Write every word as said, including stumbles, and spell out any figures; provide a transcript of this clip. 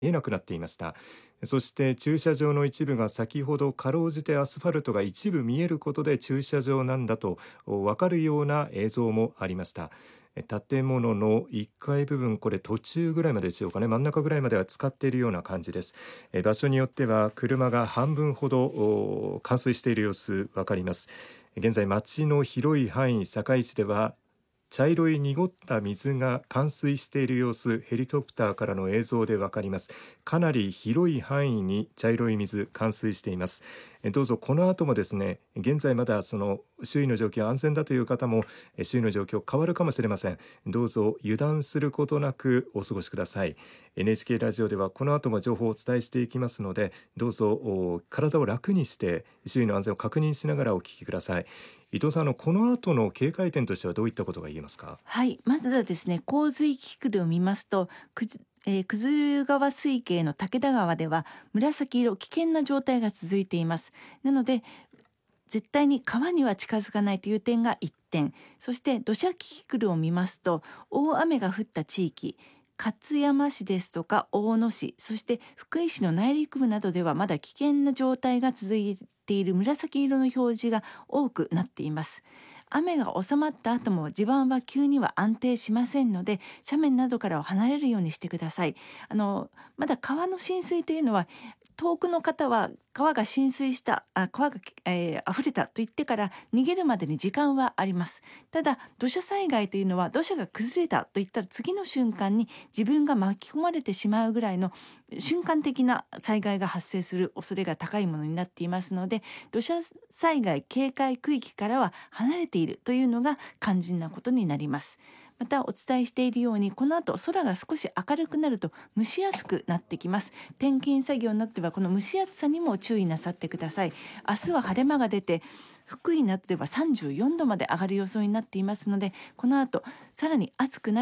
えなくなっていました。そして駐車場の一部が先ほどかろうじてアスファルトが一部見えることで駐車場なんだと分かるような映像もありました。建物のいっかい部分、これ途中ぐらいまででしょうかね、真ん中ぐらいまでは使っているような感じです。場所によっては車が半分ほど冠水している様子分かります。現在街の広い範囲、堺市では茶色い濁った水が冠水している様子、ヘリコプターからの映像でわかります。かなり広い範囲に茶色い水冠水しています。どうぞこの後もですね、現在まだその周囲の状況安全だという方も周囲の状況変わるかもしれません。どうぞ油断することなくお過ごしください。 エヌエイチケー ラジオではこの後も情報をお伝えしていきますので、どうぞ体を楽にして周囲の安全を確認しながらお聞きください。伊藤さん、あのこの後の警戒点としてはどういったことが言えますか？ はい、まずはですね、洪水キキクルを見ますと、くずえー、九頭川水系の武田川では紫色、危険な状態が続いています。なので絶対に川には近づかないという点がいってん、そして土砂キキクルを見ますと、大雨が降った地域、勝山市ですとか大野市、そして福井市の内陸部などではまだ危険な状態が続いている紫色の表示が多くなっています。雨が収まった後も地盤は急には安定しませんので、斜面などからは離れるようにしてください。あのまだ川の浸水というのは、遠くの方は川が浸水した、あ川が、えー、溢れたと言ってから逃げるまでに時間はあります。ただ土砂災害というのは、土砂が崩れたといったら次の瞬間に自分が巻き込まれてしまうぐらいの瞬間的な災害が発生する恐れが高いものになっていますので、土砂災害警戒区域からは離れているというのが肝心なことになります。またお伝えしているように、この後空が少し明るくなると蒸しやすくなってきます。点検作業になってはこの蒸し暑さにも注意なさってください。明日は晴れ間が出て、福井などではさんじゅうよんどまで上がる予想になっていますので、この後さらに暑くなる